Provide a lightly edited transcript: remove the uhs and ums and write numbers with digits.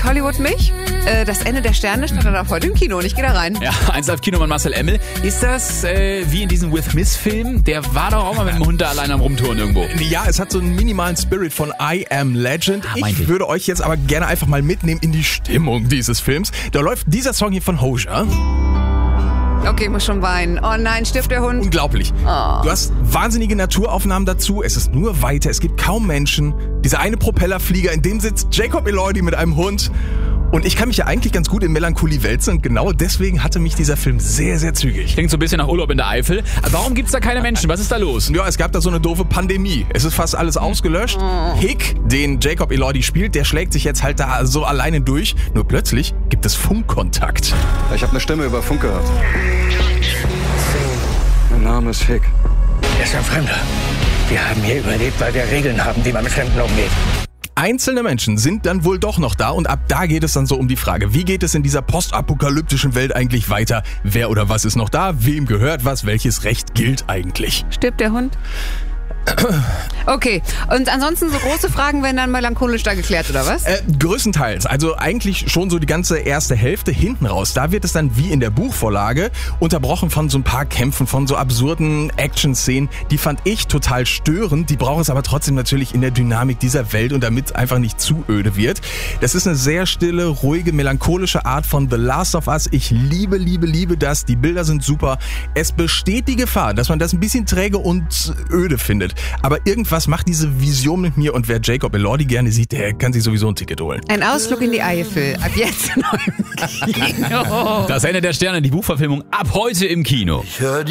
Interessiert Hollywood mich? Das Ende der Sterne stand dann auch heute im Kino und ich gehe da rein. Ja, 1Live-Kinomann Marcel Emmel. Ist das wie in diesem With Miss-Film? Der war doch auch mal mit dem Hund da allein am Rumtouren irgendwo. Ja, es hat so einen minimalen Spirit von I Am Legend. Ich würde euch jetzt aber gerne einfach mal mitnehmen in die Stimmung dieses Films. Da läuft dieser Song hier von Hozier. Okay, ich muss schon weinen. Oh nein, stirbt der Hund? Unglaublich. Du hast wahnsinnige Naturaufnahmen dazu. Es ist nur Weite, es gibt kaum Menschen. Dieser eine Propellerflieger, in dem sitzt Jacob Elordi mit einem Hund. Und ich kann mich ja eigentlich ganz gut in Melancholie wälzen und genau deswegen hatte mich dieser Film sehr, sehr zügig. Klingt so ein bisschen nach Urlaub in der Eifel. Warum gibt's da keine Menschen? Was ist da los? Ja, es gab da so eine doofe Pandemie. Es ist fast alles ausgelöscht. Hick, den Jacob Elordi spielt, der schlägt sich jetzt halt da so alleine durch. Nur plötzlich gibt es Funkkontakt. Ich habe eine Stimme über Funk gehört. Mein Name ist Hick. Er ist ein Fremder. Wir haben hier überlebt, weil wir Regeln haben, wie man mit Fremden umgeht. Einzelne Menschen sind dann wohl doch noch da und ab da geht es dann so um die Frage, wie geht es in dieser postapokalyptischen Welt eigentlich weiter? Wer oder was ist noch da? Wem gehört was? Welches Recht gilt eigentlich? Stirbt der Hund? Okay, und ansonsten so große Fragen werden dann melancholisch da geklärt, oder was? Größtenteils, also eigentlich schon so die ganze erste Hälfte hinten raus. Da wird es dann wie in der Buchvorlage unterbrochen von so ein paar Kämpfen, von so absurden Action-Szenen. Die fand ich total störend, die braucht es aber trotzdem natürlich in der Dynamik dieser Welt und damit einfach nicht zu öde wird. Das ist eine sehr stille, ruhige, melancholische Art von The Last of Us. Ich liebe das, die Bilder sind super. Es besteht die Gefahr, dass man das ein bisschen träge und öde findet. Aber irgendwas macht diese Vision mit mir und wer Jacob Elordi gerne sieht, der kann sich sowieso ein Ticket holen. Ein Ausflug in die Eifel. Ab jetzt neu im Kino. Das Ende der Sterne, die Buchverfilmung ab heute im Kino. Ich hör